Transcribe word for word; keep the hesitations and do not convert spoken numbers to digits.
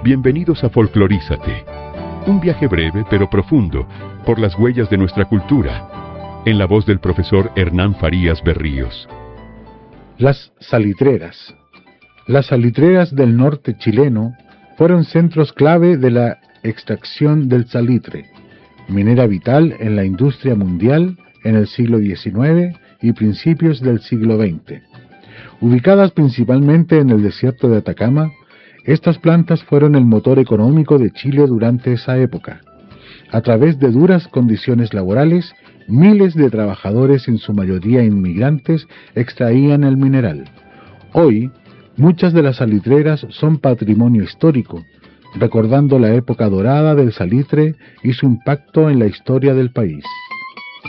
Bienvenidos a Folclorízate, un viaje breve pero profundo por las huellas de nuestra cultura, en la voz del profesor Hernán Farías Berríos. Las salitreras. Las salitreras del norte chileno fueron centros clave de la extracción del salitre, minera vital en la industria mundial en el siglo diecinueve y principios del siglo veinte. Ubicadas principalmente en el desierto de Atacama, estas plantas fueron el motor económico de Chile durante esa época. A través de duras condiciones laborales, miles de trabajadores, en su mayoría inmigrantes, extraían el mineral. Hoy, muchas de las salitreras son patrimonio histórico, recordando la época dorada del salitre y su impacto en la historia del país.